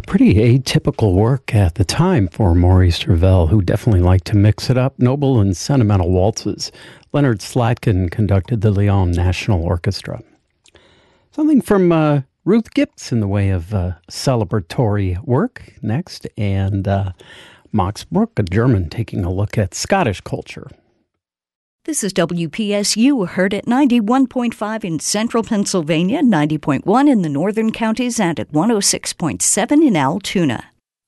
Pretty atypical work at the time for Maurice Ravel, who definitely liked to mix it up. Noble and sentimental waltzes. Leonard Slatkin conducted the Lyon National Orchestra. Something from Ruth Gibbs in the way of celebratory work next, and Max Bruch, a German, taking a look at Scottish culture. This is WPSU, heard at 91.5 in central Pennsylvania, 90.1 in the northern counties, and at 106.7 in Altoona.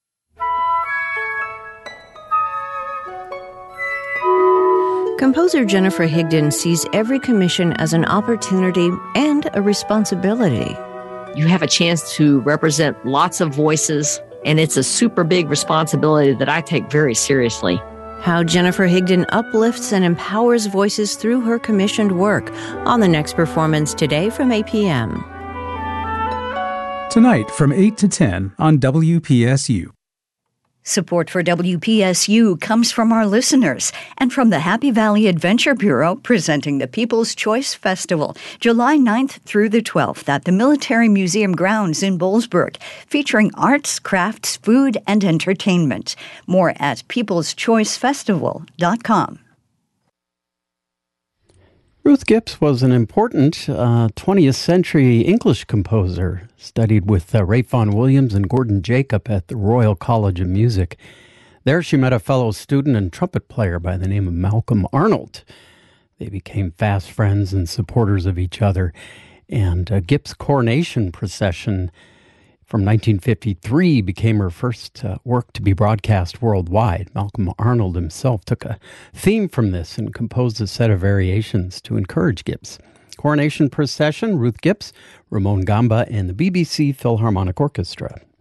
Composer Jennifer Higdon sees every commission as an opportunity and a responsibility. You have a chance to represent lots of voices, and it's a super big responsibility that I take very seriously. How Jennifer Higdon uplifts and empowers voices through her commissioned work on the next performance today from 8 p.m. Tonight from 8 to 10 on WPSU. Support for WPSU comes from our listeners and from the Happy Valley Adventure Bureau presenting the People's Choice Festival, July 9th through the 12th at the Military Museum grounds in Boalsburg, featuring arts, crafts, food, and entertainment. More at peopleschoicefestival.com. Ruth Gibbs was an important 20th century English composer, studied with Ralph Vaughan Williams and Gordon Jacob at the Royal College of Music. There she met a fellow student and trumpet player by the name of Malcolm Arnold. They became fast friends and supporters of each other, and Gibbs' coronation procession from 1953 became her first work to be broadcast worldwide. Malcolm Arnold himself took a theme from this and composed a set of variations to encourage Gibbs. Coronation Procession, Ruth Gibbs, Ramon Gamba, and the BBC Philharmonic Orchestra.